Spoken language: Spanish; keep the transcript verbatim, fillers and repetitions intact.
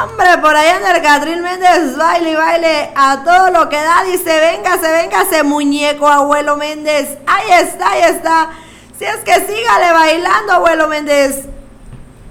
Hombre, por ahí anda el Catrín Méndez, baile y baile a todo lo que da. Dice, véngase, véngase, muñeco, abuelo Méndez. Ahí está, ahí está. Si es que sígale bailando, abuelo Méndez.